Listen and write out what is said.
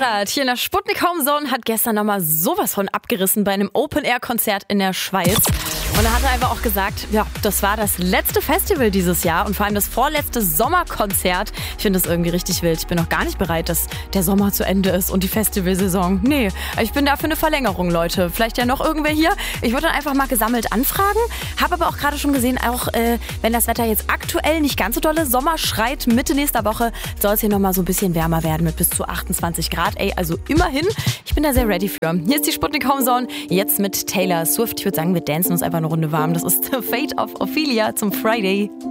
Konzert hier in der Sputnik Homezone hat gestern nochmal sowas von abgerissen bei einem Open-Air-Konzert in der Schweiz. Und da hat er einfach auch gesagt, ja, das war das letzte Festival dieses Jahr und vor allem das vorletzte Sommerkonzert. Ich finde das irgendwie richtig wild. Ich bin noch gar nicht bereit, dass der Sommer zu Ende ist und die Festivalsaison. Nee, ich bin da für eine Verlängerung, Leute. Vielleicht ja noch irgendwer hier. Ich würde dann einfach mal gesammelt anfragen. Habe aber auch gerade schon gesehen, auch wenn das Wetter jetzt aktuell nicht ganz so dolle Sommer schreit, Mitte nächster Woche soll es hier nochmal so ein bisschen wärmer werden mit bis zu 28 Grad. Ey, also immerhin. Ich bin da sehr ready für. Hier ist die Sputnik Homezone. Jetzt mit Taylor Swift. Ich würde sagen, wir dancen uns einfach eine Runde warm. Das ist The Fate of Ophelia zum Friday.